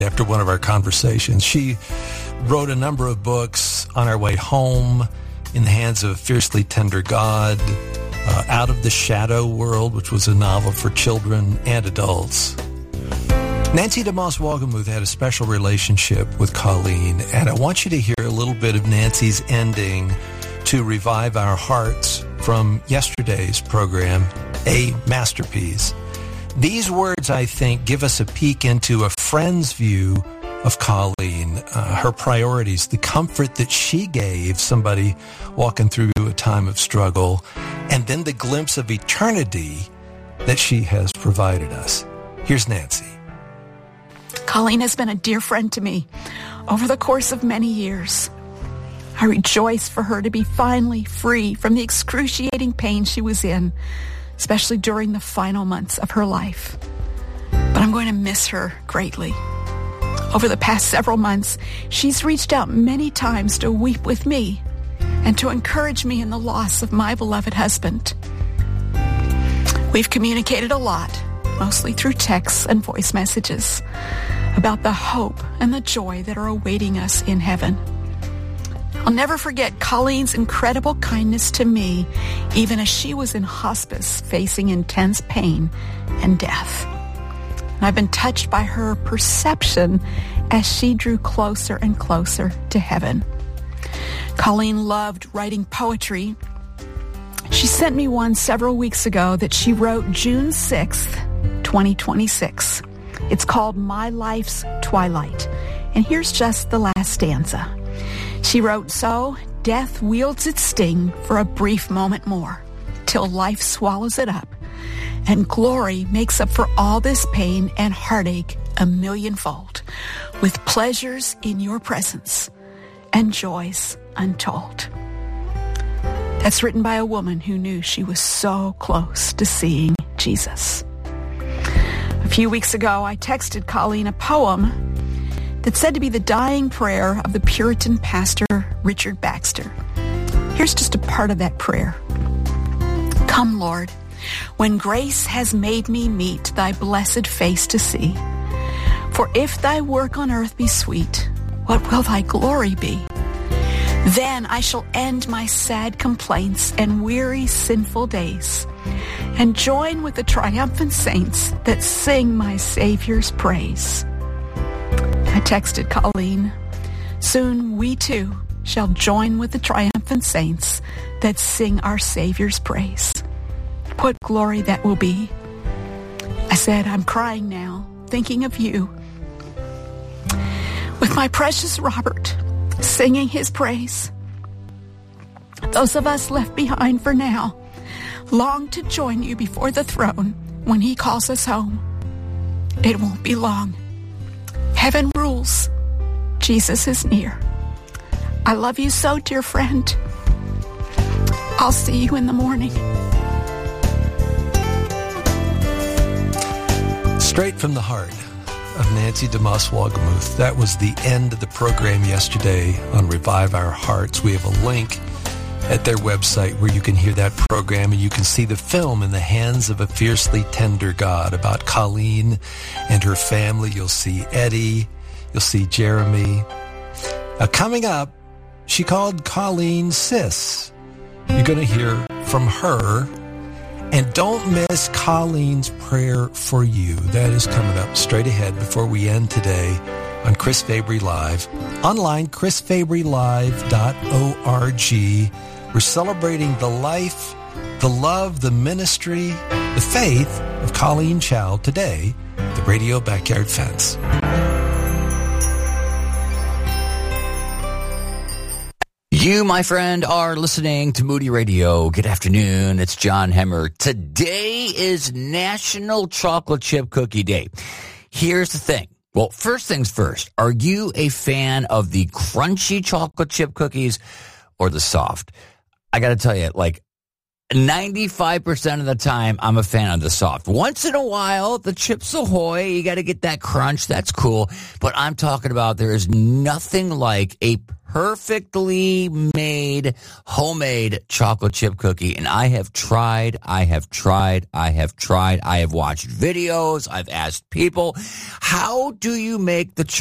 after one of our conversations. She wrote a number of books: On Our Way Home, In the Hands of a Fiercely Tender God, Out of the Shadow World, which was a novel for children and adults. Nancy DeMoss Wolgemuth had a special relationship with Colleen, and I want you to hear a little bit of Nancy's ending to Revive Our Hearts from yesterday's program, A Masterpiece. These words, I think, give us a peek into a friend's view of Colleen, her priorities, the comfort that she gave somebody walking through a time of struggle, and then the glimpse of eternity that she has provided us. Here's Nancy. Colleen has been a dear friend to me over the course of many years. I rejoice for her to be finally free from the excruciating pain she was in, especially during the final months of her life. But I'm going to miss her greatly. Over the past several months, she's reached out many times to weep with me and to encourage me in the loss of my beloved husband. We've communicated a lot, mostly through texts and voice messages, about the hope and the joy that are awaiting us in heaven. I'll never forget Colleen's incredible kindness to me, even as she was in hospice facing intense pain and death. And I've been touched by her perception as she drew closer and closer to heaven. Colleen loved writing poetry. She sent me one several weeks ago that she wrote June 6th, 2026. It's called My Life's Twilight. And here's just the last stanza. She wrote, "So death wields its sting for a brief moment more, till life swallows it up, and glory makes up for all this pain and heartache a millionfold, with pleasures in your presence and joys untold." That's written by a woman who knew she was so close to seeing Jesus. A few weeks ago, I texted Colleen a poem that's said to be the dying prayer of the Puritan pastor Richard Baxter. Here's just a part of that prayer. "Come, Lord, when grace has made me meet thy blessed face to see. For if thy work on earth be sweet, what will thy glory be? Then I shall end my sad complaints and weary sinful days, and join with the triumphant saints that sing my Savior's praise." I texted Colleen, "Soon we too shall join with the triumphant saints that sing our Savior's praise. What glory that will be." I said, "I'm crying now, thinking of you, with my precious Robert singing his praise. Those of us left behind for now long to join you before the throne when he calls us home. It won't be long. Heaven rules. Jesus is near. I love you so, dear friend. I'll see you in the morning." Straight from the heart of Nancy DeMoss Wolgemuth. That was the end of the program yesterday on Revive Our Hearts. We have a link at their website where you can hear that program, and you can see the film In the Hands of a Fiercely Tender God about Colleen and her family. You'll see Eddie. You'll see Jeremy. Coming up, she called Colleen Sis. You're going to hear from her. And don't miss Colleen's prayer for you. That is coming up straight ahead before we end today on Chris Fabry Live. Online, chrisfabrylive.org. We're celebrating the life, the love, the ministry, the faith of Colleen Chow today, the Radio Backyard Fence. You, my friend, are listening to Moody Radio. Good afternoon. It's John Hemmer. Today is National Chocolate Chip Cookie Day. Here's the thing. Well, first things first. Are you a fan of the crunchy chocolate chip cookies or the soft? I got to tell you, like 95% of the time, I'm a fan of the soft. Once in a while, the Chips Ahoy, you got to get that crunch. That's cool. But I'm talking about there is nothing like a perfectly made homemade chocolate chip cookie. And I have tried. I have watched videos. I've asked people, how do you make the